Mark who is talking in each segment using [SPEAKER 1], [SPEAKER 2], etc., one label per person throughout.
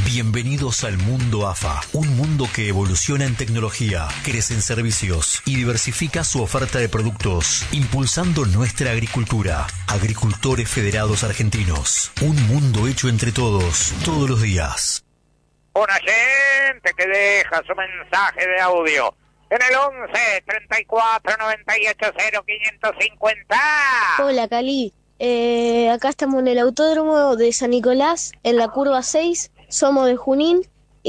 [SPEAKER 1] Bienvenidos al mundo AFA, un mundo que evoluciona en tecnología, crece en servicios y diversifica su oferta de productos, impulsando nuestra agricultura. Agricultores Federados Argentinos, un mundo hecho entre todos, todos los días.
[SPEAKER 2] Un oyente que deja su mensaje de audio en el 11 34 98 0 550.
[SPEAKER 3] Hola, Cali. Acá estamos en el autódromo de San Nicolás, en la curva 6. Somos de Junín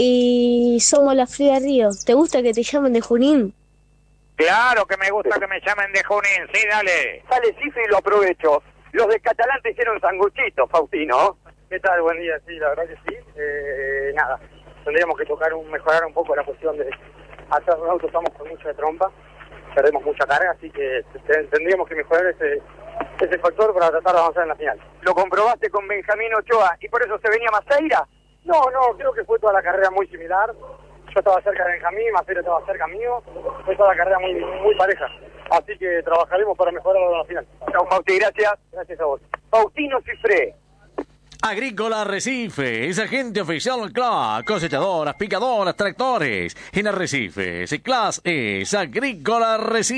[SPEAKER 3] y somos la Fría Río. ¿Te gusta que te llamen de Junín?
[SPEAKER 2] Claro que me gusta que me llamen de Junín, sí, dale.
[SPEAKER 4] Sale Cifre y lo aprovecho. Los de Catalán te hicieron sanguchitos, Faustino.
[SPEAKER 5] ¿Qué tal? Buen día, sí, la verdad que sí. Nada, tendríamos que mejorar un poco la cuestión de... Atrás de un auto estamos con mucha trompa, perdemos mucha carga, así que tendríamos que mejorar ese factor para tratar de avanzar en la final.
[SPEAKER 4] ¿Lo comprobaste con Benjamín Ochoa y por eso se venía Maceira?
[SPEAKER 5] No, creo que fue toda la carrera muy similar. Yo estaba cerca de Benjamín, Maceira estaba cerca mío, fue toda la carrera muy pareja. Así que trabajaremos para mejorar en la final.
[SPEAKER 4] Chao, Fausti, gracias.
[SPEAKER 5] Gracias a vos.
[SPEAKER 4] Faustino Cifré.
[SPEAKER 6] Agrícola Arrecife es agente oficial CLAS, cosechadoras, picadoras, tractores. En Arrecifes, CLAS es Agrícola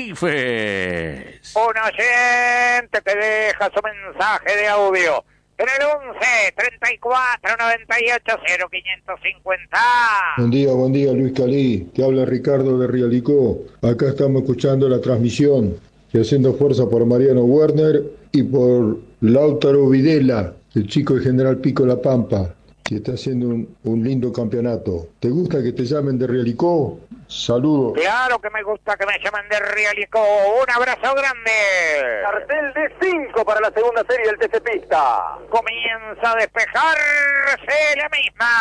[SPEAKER 6] Arrecifes.
[SPEAKER 2] Un oyente que deja su mensaje de audio en el 11 34 98 0 550.
[SPEAKER 7] Buen día, Luis Calí. Te habla Ricardo de Rialicó. Acá estamos escuchando la transmisión y haciendo fuerza por Mariano Werner y por Lautaro Videla, el chico de General Pico La Pampa, que está haciendo un lindo campeonato. ¿Te gusta que te llamen de Rialicó? Saludos.
[SPEAKER 2] Claro que me gusta que me llamen de Rialicó. Un abrazo grande.
[SPEAKER 4] Cartel de 5 para la segunda serie del TC Pista.
[SPEAKER 2] Comienza a despejarse la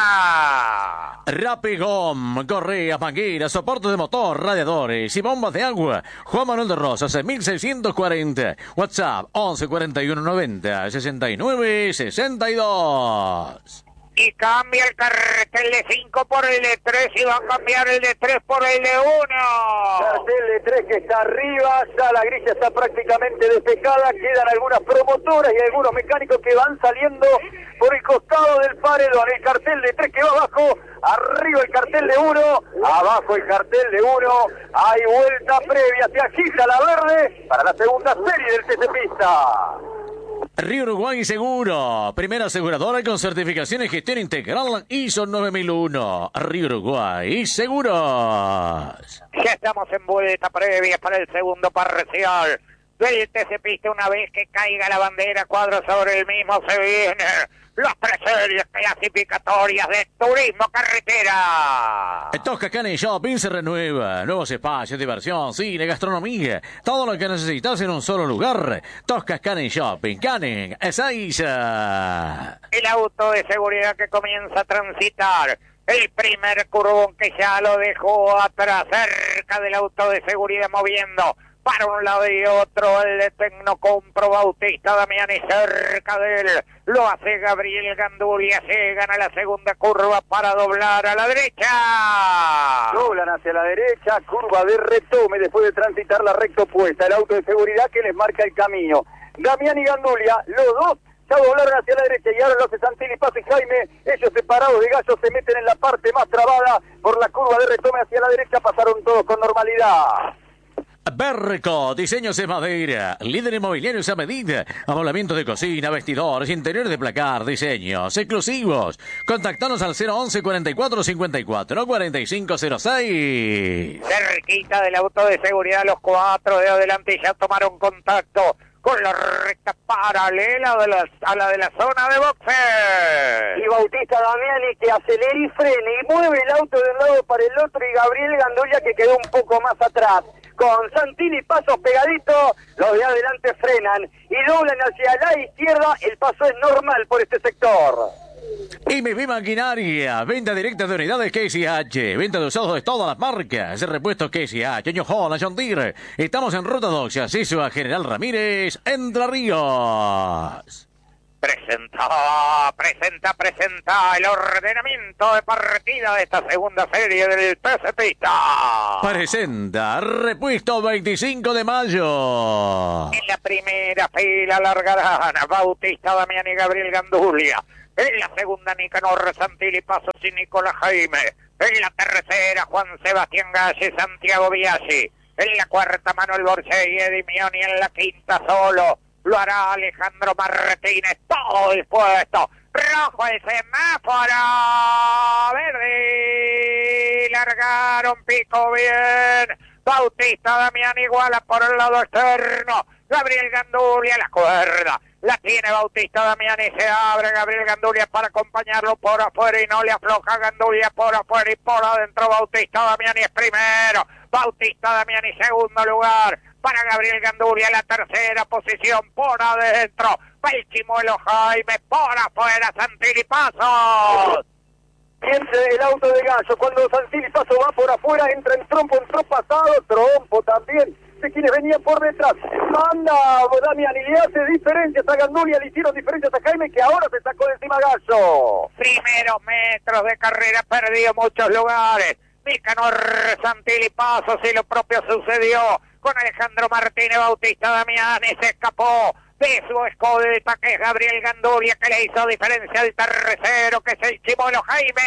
[SPEAKER 2] misma.
[SPEAKER 6] Rapigom, correas, mangueras, soportes de motor, radiadores y bombas de agua. Juan Manuel de Rosas, 1640. WhatsApp 11 41 90 69 62.
[SPEAKER 2] Y cambia el cartel de 5 por el de 3 y va a cambiar el de 3 por el de 1.
[SPEAKER 4] Cartel de 3 que está arriba, ya la grilla está prácticamente despejada, quedan algunas promotoras y algunos mecánicos que van saliendo por el costado del paredón. El cartel de 3 que va abajo, arriba el cartel de 1, abajo el cartel de 1, hay vuelta previa, se agita la verde para la segunda serie del TC Pista.
[SPEAKER 6] Río Uruguay Seguro, primera aseguradora con certificación y gestión integral ISO 9001. Río Uruguay Seguros.
[SPEAKER 2] Ya estamos en vuelta previa para el segundo parcial del TC Pista. Una vez que caiga la bandera, cuadro sobre el mismo, se vienen las tres series clasificatorias de turismo carretera.
[SPEAKER 6] Tosca Canning Shopping se renueva. Nuevos espacios, diversión, cine, gastronomía. Todo lo que necesitas en un solo lugar. Tosca Canning Shopping. Canning, Ezeiza.
[SPEAKER 2] El auto de seguridad que comienza a transitar el primer curvón que ya lo dejó atrás, cerca del auto de seguridad, moviendo para un lado y otro el de Tecnocompro Bautista Damiani, cerca de él lo hace Gabriel Gandulia. Llegan a la segunda curva para doblar a la derecha.
[SPEAKER 4] Doblan hacia la derecha, curva de retome después de transitar la recta opuesta. El auto de seguridad que les marca el camino. Damiani y Gandulia, los dos ya doblaron hacia la derecha y ahora los de Santilli, Paso y Jaime, ellos separados de Gallo, se meten en la parte más trabada por la curva de retome hacia la derecha. Pasaron todos con normalidad.
[SPEAKER 6] Berco, diseños de madera, líder inmobiliarios a medida, amoblamiento de cocina, vestidores, interiores de placar, diseños exclusivos. Contactanos al 011 44 54 4506.
[SPEAKER 2] Cerquita del auto de seguridad, los cuatro de adelante ya tomaron contacto con la recta paralela a la de la zona de boxeo.
[SPEAKER 4] Y Bautista Damiani que acelera y frena y mueve el auto de un lado para el otro, y Gabriel Gandoya que quedó un poco más atrás. Con Santilli pasos pegaditos, los de adelante frenan y doblan hacia la izquierda. El paso es normal por este sector.
[SPEAKER 6] MB Maquinaria, venta directa de unidades KCH, venta de usados de todas las marcas, repuestos KCH, Año Honda, John Deere. Estamos en Ruta 12, acceso a General Ramírez, Entre Ríos.
[SPEAKER 2] Presenta el ordenamiento de partida de esta segunda serie del TC Pista.
[SPEAKER 6] Presenta Repuesto 25 de Mayo.
[SPEAKER 2] En la primera fila largarán Bautista Damián y Gabriel Gandulia. En la segunda, Nicanor Santilli Pasos y Nicolás Jaime. En la tercera, Juan Sebastián Gallo y Santiago Biaggi. En la cuarta, Manuel Borges y Eddie Mioni. En la quinta, solo lo hará Alejandro Martínez. Todo dispuesto. Rojo el semáforo. Verde. Largaron, pico bien. Bautista Damián iguala por el lado externo. Gabriel Gandulia la cuerda. La tiene Bautista Damián y se abre Gabriel Gandulia para acompañarlo por afuera y no le afloja Gandulia por afuera y por adentro. Bautista Damián y es primero. Bautista Damián y segundo lugar para Gabriel Gandulia. La tercera posición por adentro. Va el Chimuelo Jaime por afuera. Santilli Pasos.
[SPEAKER 4] Piense el auto de Gallo, cuando Santilli Paso va por afuera, entra en trompo pasado, trompo también, de quienes venían por detrás. Manda Damián y le hace diferencias a Gandulia, le hicieron diferencias a Jaime, que ahora se sacó de encima Gallo.
[SPEAKER 2] Primeros metros de carrera, perdió muchos lugares. Nicanor Santilli Pasos y lo propio sucedió con Alejandro Martínez. Bautista Damián y se escapó de su escolta, que es Gabriel Gandulia, que le hizo diferencia al tercero, que es el Chimuelo Jaime.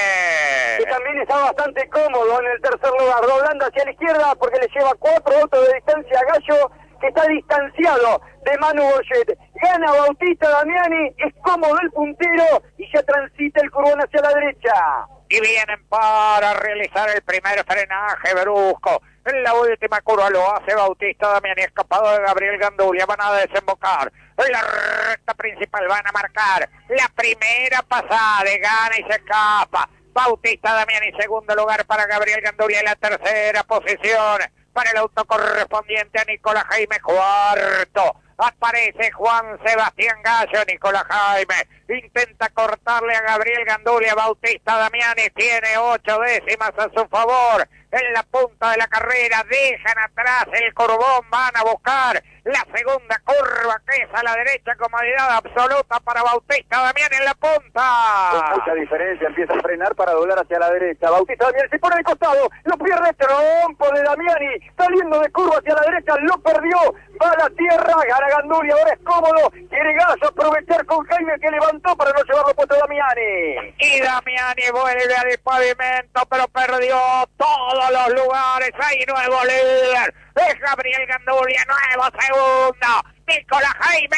[SPEAKER 4] Que también está bastante cómodo en el tercer lugar, doblando hacia la izquierda porque le lleva 4 autos de distancia a Gallo, que está distanciado de Manu Borget. Gana Bautista Damiani, es cómodo el puntero y ya transita el curvón hacia la derecha.
[SPEAKER 2] Y vienen para realizar el primer frenaje brusco. En la última curva lo hace Bautista Damián y escapado de Gabriel Gandulia. Van a desembocar en la recta principal, van a marcar la primera pasada de gana y se escapa Bautista Damián y segundo lugar para Gabriel Gandulia. En la tercera posición para el auto correspondiente a Nicolás Jaime. Cuarto aparece Juan Sebastián Gallo. Nicolás Jaime intenta cortarle a Gabriel Gandulia. Bautista Damiani tiene 8 décimas a su favor en la punta de la carrera. Dejan atrás el curvón, van a buscar la segunda curva, que es a la derecha. Comodidad absoluta para Bautista Damiani en la punta.
[SPEAKER 4] Con mucha diferencia, empieza a frenar para doblar hacia la derecha. Bautista Damiani se pone de costado, lo pierde, trompo de Damiani, saliendo de curva hacia la derecha, lo perdió, va a la tierra, gana Gandulia, ahora es cómodo, quiere Gallo aprovechar con Jaime, que levantó para no llevarlo puesto a Damiani.
[SPEAKER 2] Y Damiani vuelve al pavimento, pero perdió todos los lugares. Hay nuevo líder, es Gabriel Gandulia, nuevo segundo, Nicolás Jaime.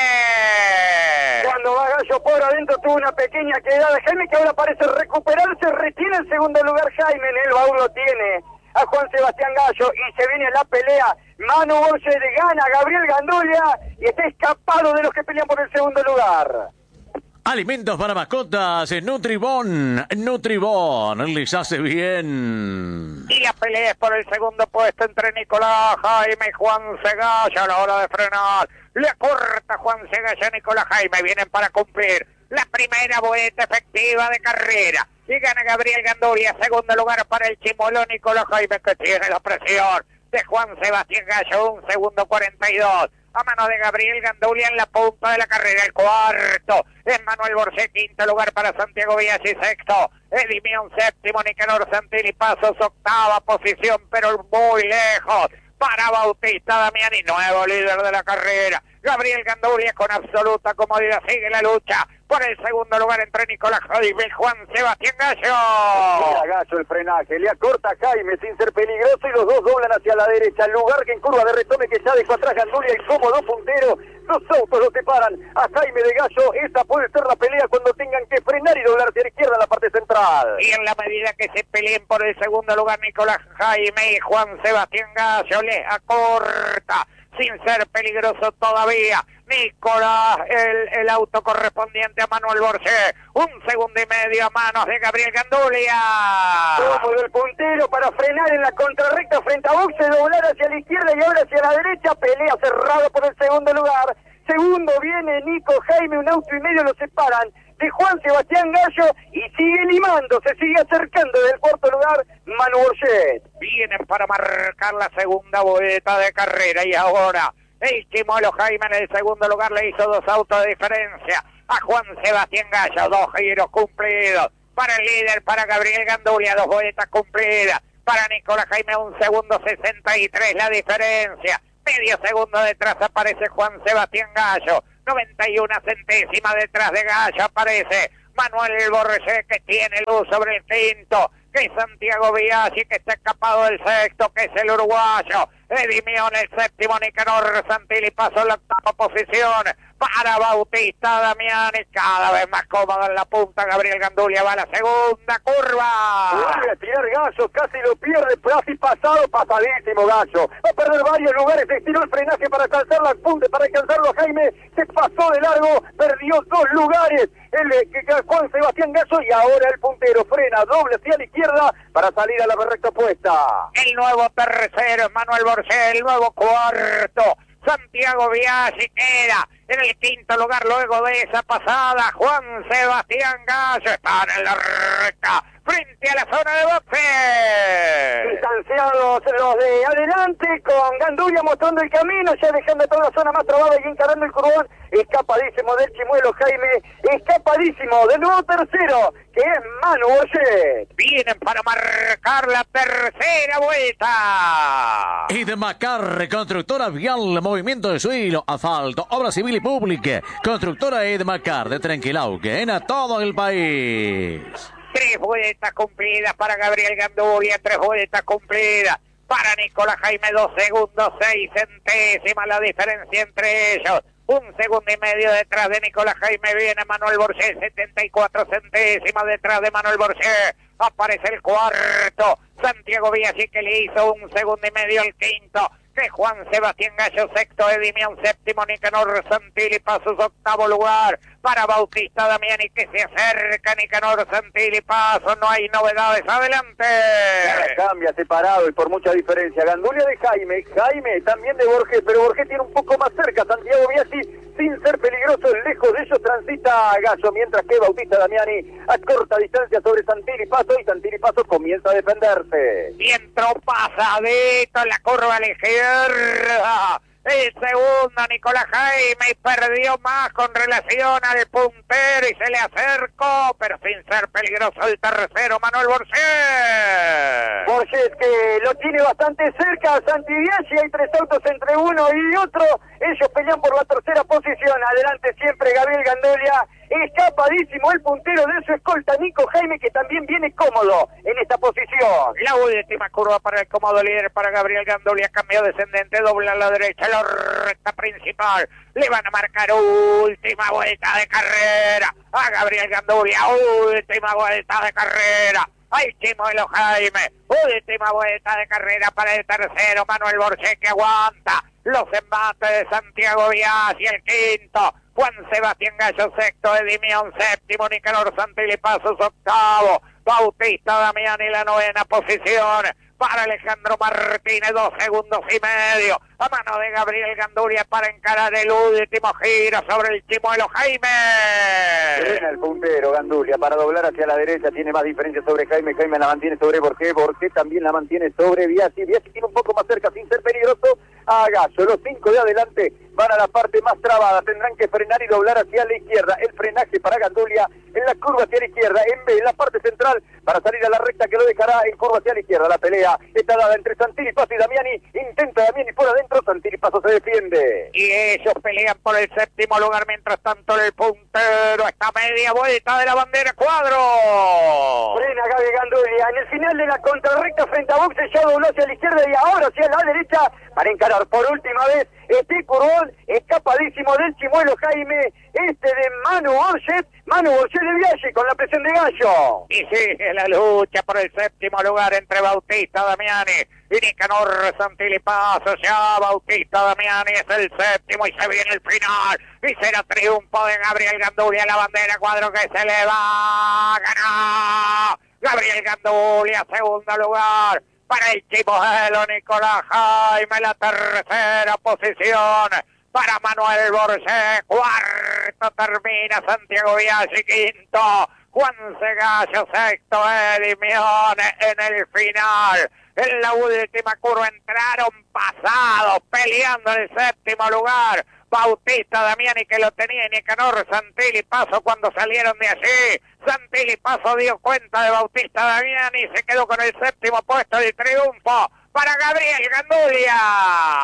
[SPEAKER 4] Cuando va Gallo por adentro tuvo una pequeña quedada de Jaime, que ahora parece recuperarse, retiene el segundo lugar Jaime, en el baúl lo tiene a Juan Sebastián Gallo y se viene la pelea. Manu Borges gana a Gabriel Gandulia y está escapado de los que pelean por el segundo lugar.
[SPEAKER 6] Alimentos para mascotas, Nutribón. Nutribón les hace bien.
[SPEAKER 2] Y la pelea es por el segundo puesto entre Nicolás Jaime y Juan Segalla a la hora de frenar. Le corta Juan Segalla a Nicolás Jaime. Vienen para cumplir la primera vuelta efectiva de carrera. Y gana Gabriel Gandulia. Segundo lugar para el Chimuelo Nicolás Jaime, que tiene la presión de Juan Sebastián Gallo. 1 segundo 42. A mano de Gabriel Gandulia en la punta de la carrera. El cuarto es Manuel Borges. Quinto lugar para Santiago Biaggi. Sexto Eddie Mion. Séptimo Nicanor Santilli Pasos. Octava posición, pero muy lejos para Bautista Damiani, nuevo líder de la carrera. Gabriel Gandulia con absoluta comodidad sigue la lucha por el segundo lugar entre Nicolás Jaime y Juan Sebastián Gallo.
[SPEAKER 4] Mira Gallo el frenaje, le acorta a Jaime sin ser peligroso y los dos doblan hacia la derecha. El lugar que en curva de retome que ya dejó atrás Gandulia, el cómodo puntero. Dos autos lo separan a Jaime de Gallo. Esa puede ser la pelea cuando tengan que frenar y doblar hacia la izquierda en la parte central.
[SPEAKER 2] Y en la medida que se peleen por el segundo lugar Nicolás Jaime y Juan Sebastián Gallo, les acorta sin ser peligroso todavía Nicolás, el auto correspondiente a Manuel Borges. 1 segundo y medio a manos de Gabriel Gandulia.
[SPEAKER 4] Cómodo el puntero para frenar en la contrarrecta frente a Boxe, doblar hacia la izquierda y ahora hacia la derecha. Pelea cerrada por el segundo lugar. Segundo viene Nico Jaime, 1 auto y medio lo separan de Juan Sebastián Gallo y sigue limando, se sigue acercando del cuarto lugar Manu Borget.
[SPEAKER 2] Vienen para marcar la segunda vuelta de carrera y ahora el Chimuelo Jaime en el segundo lugar le hizo 2 autos de diferencia a Juan Sebastián Gallo. 2 giros cumplidos para el líder, para Gabriel Gandulia, 2 vueltas cumplidas para Nicolás Jaime. 1 segundo 63 la diferencia. Medio segundo detrás aparece Juan Sebastián Gallo. 91 centésimas detrás de Gallo aparece Manuel Borges, que tiene luz sobre el quinto, que es Santiago Biaggi, que está escapado del sexto, que es el uruguayo. Edimión el séptimo, Nicanor Santilli pasó en la octava posición para Bautista Damiani, cada vez más cómodo en la punta. Gabriel Gandulia va a la segunda curva.
[SPEAKER 4] Vuelve a tirar Gallo, casi lo pierde, casi pasado, pasadísimo Gallo. Va a perder varios lugares, estiró el frenaje para alcanzar la punta, para alcanzarlo a Jaime, se pasó de largo, perdió 2 lugares. Juan Sebastián Gallo, y ahora el puntero frena, doble hacia la izquierda para salir a la recta opuesta.
[SPEAKER 2] El nuevo tercero, Manuel Borges, el nuevo cuarto, Santiago Biaggi queda en el quinto lugar luego de esa pasada. Juan Sebastián Gallo están en la recta frente a la zona de boxe.
[SPEAKER 4] Distanciados los de adelante, con Gandulia mostrando el camino, ya dejando toda la zona más trabada y encarando el curvón. Escapadísimo del chimuelo Jaime, escapadísimo del nuevo tercero, que es Manu Borget.
[SPEAKER 2] Vienen para marcar la tercera vuelta.
[SPEAKER 6] Edmacar, constructora vial, movimiento de suelo, asfalto, obra civil y pública. Constructora Edmacar de Trenquilauque, en a todo el país.
[SPEAKER 2] 3 vueltas cumplidas para Gabriel Gandulia, 3 vueltas cumplidas para Nicolás Jaime, 2 segundos, 6 centésimas la diferencia entre ellos. 1 segundo y medio detrás de Nicolás Jaime viene Manuel Borges, 74 centésimas detrás de Manuel Borges. Aparece el cuarto, Santiago Biaggi, que le hizo 1 segundo y medio el quinto, que Juan Sebastián Gallo sexto, Edimión séptimo, Nicanor Santilli pasó su octavo lugar para Bautista Damiani, que se acerca Nicanor Santilli paso, no hay novedades, adelante.
[SPEAKER 4] Cambia separado y por mucha diferencia. Gandulia de Jaime, Jaime también de Borges, pero Borges tiene un poco más cerca. Santiago Biaggi, sin ser peligroso, lejos de ellos transita Gallo, mientras que Bautista Damiani a corta distancia sobre Santilli paso, y Santilli paso comienza a defenderse.
[SPEAKER 2] Y entró pasadito en la curva a la izquierda. El segundo, Nicolás Jaime, y perdió más con relación al puntero y se le acercó, pero sin ser peligroso el tercero, Manuel Borges.
[SPEAKER 4] Borges, que lo tiene bastante cerca a Santi Biaggi, hay 3 autos entre uno y otro, ellos pelean por la tercera posición. Adelante siempre Gabriel Gandulia, escapadísimo el puntero de su escolta Nico Jaime, que también viene cómodo en esta posición.
[SPEAKER 2] La última curva para el cómodo líder, para Gabriel Gandulia, cambio descendente, dobla a la derecha, la recta principal, le van a marcar última vuelta de carrera a Gabriel Gandulia, última vuelta de carrera al chimuelo Jaime, última vuelta de carrera para el tercero, Manuel Borges, que aguanta los embates de Santiago Biaggi, el quinto, Juan Sebastián Gallo sexto, Edimión séptimo, Nicanor Santilli pasos octavo, Bautista Damiani la 9ª posición para Alejandro Martínez, 2 segundos y medio a mano de Gabriel Gandulia para encarar el último giro sobre el chimuelo Jaime.
[SPEAKER 4] Frena el puntero Gandulia para doblar hacia la derecha, tiene más diferencia sobre Jaime, Jaime la mantiene sobre Borges, Borges también la mantiene sobre Biaggi, Biaggi tiene un poco más cerca sin ser peligroso a Gallo. Los 5 de adelante van a la parte más trabada, tendrán que frenar y doblar hacia la izquierda. El frenaje para Gandulia en la curva hacia la izquierda, en B, en la parte central, para salir a la recta que lo dejará en curva hacia la izquierda. La pelea está dada entre Santilli Paso y Damiani, intenta Damiani por adentro, Santilli Paso se defiende.
[SPEAKER 2] Y ellos pelean por el séptimo lugar, mientras tanto el puntero está media vuelta de la bandera cuadro.
[SPEAKER 4] Frena Gabriel Gandulia, en el final de la contrarrecta frente a Boxe, ya dobló hacia la izquierda y ahora hacia la derecha para encarar por última vez este curvón, escapadísimo del chimuelo Jaime, de Manu Borges de Biaggi con la presión de Gallo.
[SPEAKER 2] Y sigue la lucha por el séptimo lugar entre Bautista Damiani y Nicanor Santilli Paso. Ya Bautista Damiani es el séptimo y se viene el final. Y será triunfo de Gabriel Gandulia, la bandera cuadro que se le va a ganar. Gabriel Gandulia, segundo lugar para el chimuelo Nicolás Jaime, la tercera posición para Manuel Borges, cuarto termina Santiago Biaggi, quinto Juan Gallo, sexto Edimión en el final. En la última curva entraron pasados, peleando el séptimo lugar. Bautista Damiani, que lo tenía, y Nicanor Santilli Paso cuando salieron de allí. Santilli Paso dio cuenta de Bautista Damiani y se quedó con el séptimo puesto del triunfo para Gabriel Gandulia.